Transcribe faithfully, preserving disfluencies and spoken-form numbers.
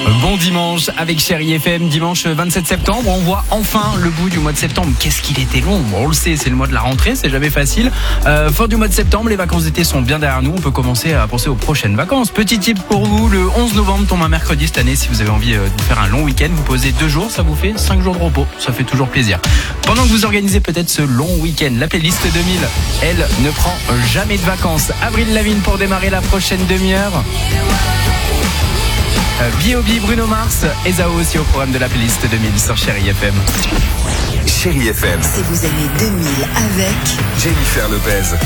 Bon dimanche avec Chérie F M, dimanche vingt-sept septembre, on voit enfin le bout du mois de septembre. Qu'est-ce qu'il était long, bon, on le sait, c'est le mois de la rentrée, c'est jamais facile. Euh, fin du mois de septembre, les vacances d'été sont bien derrière nous, on peut commencer à penser aux prochaines vacances. Petit tip pour vous, le onze novembre tombe un mercredi cette année, si vous avez envie de faire un long week-end, vous posez deux jours, ça vous fait cinq jours de repos, ça fait toujours plaisir. Pendant que vous organisez peut-être ce long week-end, la playlist deux mille, elle ne prend jamais de vacances. Avril Lavigne pour démarrer la prochaine demi-heure. B O B, Bruno Mars et Zao aussi au programme de la playlist deux mille sur Chérie F M. Chérie F M. Si vous aimez deux mille avec Jennifer Lopez.